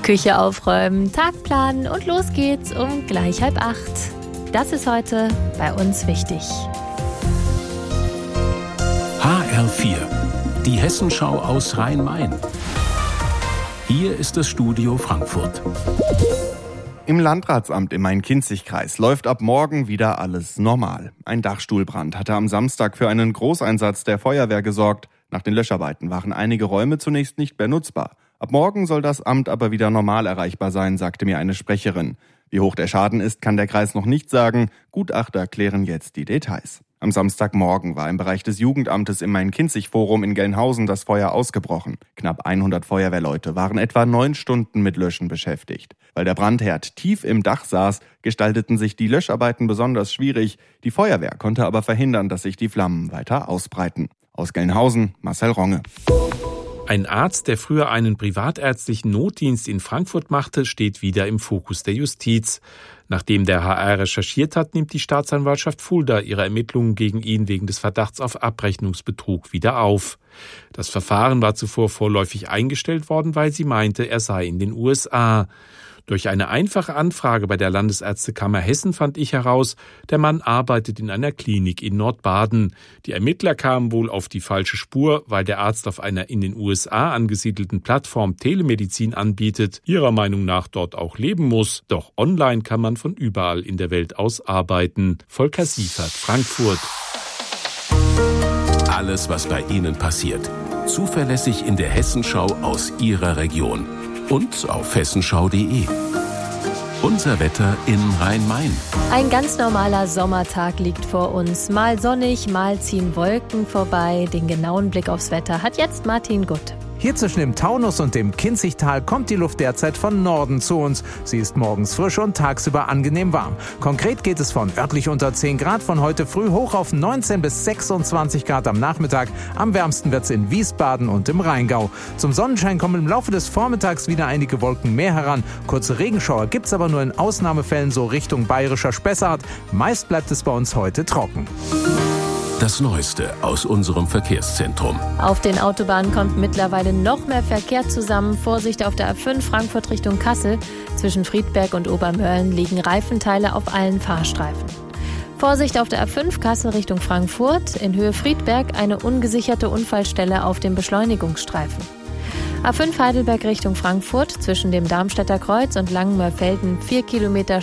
Küche aufräumen, Tag planen und los geht's um gleich 7:30. Das ist heute bei uns wichtig. HR4, die Hessenschau aus Rhein-Main. Hier ist das Studio Frankfurt. Im Landratsamt im Main-Kinzig-Kreis läuft ab morgen wieder alles normal. Ein Dachstuhlbrand hatte am Samstag für einen Großeinsatz der Feuerwehr gesorgt. Nach den Löscharbeiten waren einige Räume zunächst nicht mehr nutzbar. Ab morgen soll das Amt aber wieder normal erreichbar sein, sagte mir eine Sprecherin. Wie hoch der Schaden ist, kann der Kreis noch nicht sagen. Gutachter klären jetzt die Details. Am Samstagmorgen war im Bereich des Jugendamtes im Main-Kinzig-Forum in Gelnhausen das Feuer ausgebrochen. Knapp 100 Feuerwehrleute waren etwa 9 Stunden mit Löschen beschäftigt. Weil der Brandherd tief im Dach saß, gestalteten sich die Löscharbeiten besonders schwierig. Die Feuerwehr konnte aber verhindern, dass sich die Flammen weiter ausbreiten. Aus Gelnhausen, Marcel Ronge. Ein Arzt, der früher einen privatärztlichen Notdienst in Frankfurt machte, steht wieder im Fokus der Justiz. Nachdem der HR recherchiert hat, nimmt die Staatsanwaltschaft Fulda ihre Ermittlungen gegen ihn wegen des Verdachts auf Abrechnungsbetrug wieder auf. Das Verfahren war zuvor vorläufig eingestellt worden, weil sie meinte, er sei in den USA. Durch eine einfache Anfrage bei der Landesärztekammer Hessen fand ich heraus, der Mann arbeitet in einer Klinik in Nordbaden. Die Ermittler kamen wohl auf die falsche Spur, weil der Arzt auf einer in den USA angesiedelten Plattform Telemedizin anbietet, ihrer Meinung nach dort auch leben muss. Doch online kann man von überall in der Welt aus arbeiten. Volker Siefert, Frankfurt. Alles, was bei Ihnen passiert. Zuverlässig in der Hessenschau aus Ihrer Region. Und auf hessenschau.de. Unser Wetter in Rhein-Main. Ein ganz normaler Sommertag liegt vor uns. Mal sonnig, mal ziehen Wolken vorbei. Den genauen Blick aufs Wetter hat jetzt Martin Gutt. Hier zwischen dem Taunus und dem Kinzigtal kommt die Luft derzeit von Norden zu uns. Sie ist morgens frisch und tagsüber angenehm warm. Konkret geht es von örtlich unter 10 Grad von heute früh hoch auf 19 bis 26 Grad am Nachmittag. Am wärmsten wird es in Wiesbaden und im Rheingau. Zum Sonnenschein kommen im Laufe des Vormittags wieder einige Wolken mehr heran. Kurze Regenschauer gibt es aber nur in Ausnahmefällen so Richtung bayerischer Spessart. Meist bleibt es bei uns heute trocken. Das Neueste aus unserem Verkehrszentrum. Auf den Autobahnen kommt mittlerweile noch mehr Verkehr zusammen. Vorsicht auf der A5 Frankfurt Richtung Kassel. Zwischen Friedberg und Obermörlen liegen Reifenteile auf allen Fahrstreifen. Vorsicht auf der A5 Kassel Richtung Frankfurt. In Höhe Friedberg eine ungesicherte Unfallstelle auf dem Beschleunigungsstreifen. A5 Heidelberg Richtung Frankfurt. Zwischen dem Darmstädter Kreuz und Langenmörfelden 4 Kilometer